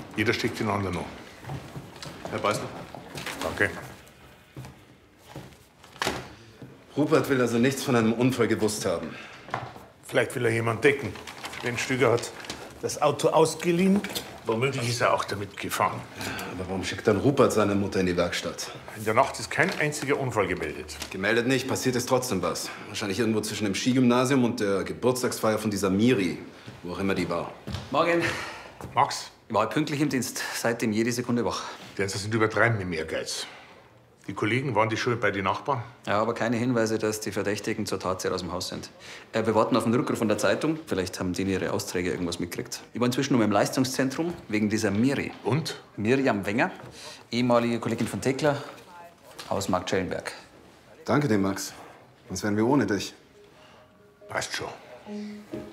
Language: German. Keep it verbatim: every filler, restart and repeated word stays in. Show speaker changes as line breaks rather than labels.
Jeder steckt den anderen an.
Herr Beißler.
Danke.
Rupert will also nichts von einem Unfall gewusst haben.
Vielleicht will er jemanden decken. Den Stüger hat das Auto ausgeliehen. Womöglich ist er auch damit gefahren.
Aber warum schickt dann Rupert seine Mutter in die Werkstatt?
In der Nacht ist kein einziger Unfall gemeldet.
Gemeldet nicht, passiert ist trotzdem was. Wahrscheinlich irgendwo zwischen dem Skigymnasium und der Geburtstagsfeier von dieser Miri, wo auch immer die war.
Morgen.
Max?
Ich war pünktlich im Dienst, seitdem jede Sekunde wach.
Die Ernster sind übertreiben mit dem Ehrgeiz. Die Kollegen, waren die schon bei den Nachbarn?
Ja, aber keine Hinweise, dass die Verdächtigen zur Tatzeit aus dem Haus sind. Äh, wir warten auf den Rückruf von der Zeitung. Vielleicht haben die in ihre Aufträge irgendwas mitgekriegt. Ich war inzwischen noch im Leistungszentrum wegen dieser Miri.
Und?
Miriam Wenger, ehemalige Kollegin von Tekla, aus Markt Schellenberg.
Danke dir, Max. Was wären wir ohne dich?
Passt schon.